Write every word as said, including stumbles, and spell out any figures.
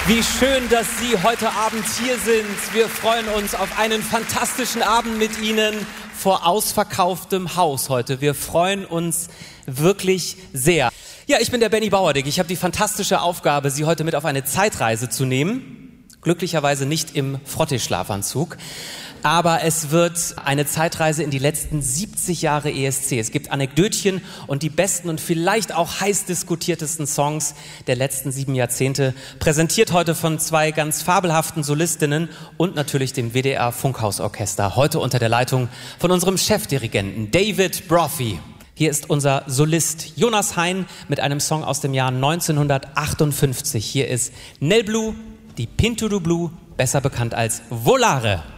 Wie schön, dass Sie heute Abend hier sind. Wir freuen uns auf einen fantastischen Abend mit Ihnen vor ausverkauftem Haus heute. Wir freuen uns wirklich sehr. Ja, ich bin der Benny Bauerdick. Ich habe die fantastische Aufgabe, Sie heute mit auf eine Zeitreise zu nehmen. Glücklicherweise nicht im Frottee-Schlafanzug. Aber es wird eine Zeitreise in die letzten siebzig Jahre E S C. Es gibt Anekdötchen und die besten und vielleicht auch heiß diskutiertesten Songs der letzten sieben Jahrzehnte, präsentiert heute von zwei ganz fabelhaften Solistinnen und natürlich dem W D R Funkhausorchester. Heute unter der Leitung von unserem Chefdirigenten David Brophy. Hier ist unser Solist Jonas Hein mit einem Song aus dem Jahr neunzehnhundertachtundfünfzig. Hier ist Nel Blue, die Pinto du Blue, besser bekannt als Volare.